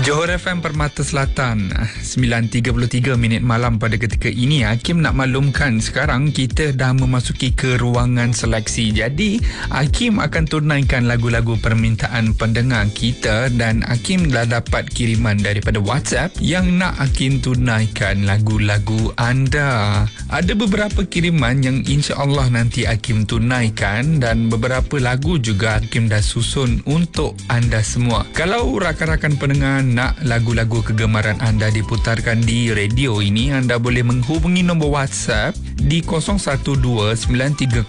Johor FM Permata Selatan 9.33 minit malam pada ketika ini. Hakim nak maklumkan sekarang kita dah memasuki ke ruangan seleksi. Jadi Hakim akan tunaikan lagu-lagu permintaan pendengar kita dan Hakim dah dapat kiriman daripada WhatsApp yang nak Hakim tunaikan lagu-lagu anda. Ada beberapa kiriman yang insya-Allah nanti Hakim tunaikan dan beberapa lagu juga Hakim dah susun untuk anda semua. Kalau rakan-rakan pendengar nak lagu-lagu kegemaran anda diputarkan di radio ini, anda boleh menghubungi nombor WhatsApp di 012-930-1019.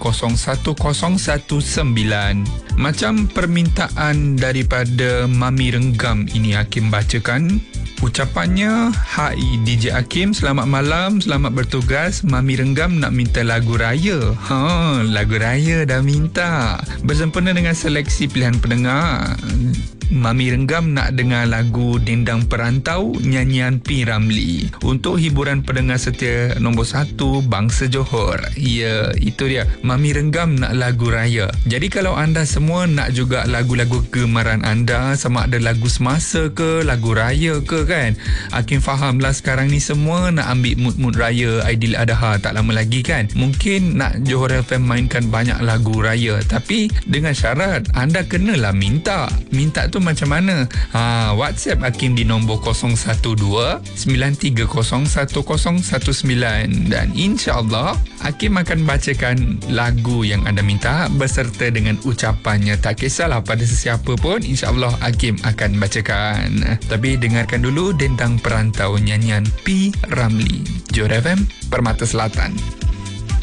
Macam permintaan daripada Mami Renggam ini Hakim bacakan. Ucapannya, "Hai DJ Hakim, selamat malam, selamat bertugas. Mami Renggam nak minta lagu raya." Lagu raya dah minta. Bersempena dengan seleksi pilihan pendengar, Mami Renggam nak dengar lagu Dendang Perantau nyanyian P. Ramlee untuk hiburan pendengar setia nombor 1 Bangsa Johor. Ya, itu dia. Mami Renggam nak lagu raya. Jadi kalau anda semua nak juga lagu-lagu kegemaran anda, sama ada lagu semasa ke, lagu raya ke kan, Hakim fahamlah sekarang ni semua nak ambil mood-mood raya Aidiladha tak lama lagi kan. Mungkin nak Johor FM mainkan banyak lagu raya, tapi dengan syarat anda kenalah minta tu macam mana? WhatsApp Hakim di nombor 012-930-1019 dan insya-Allah Hakim akan bacakan lagu yang anda minta beserta dengan ucapannya. Tak kisahlah pada sesiapa pun, insya-Allah Hakim akan bacakan. Tapi dengarkan dulu Dendang Perantau nyanyian P. Ramlee. Johor FM Permata Selatan.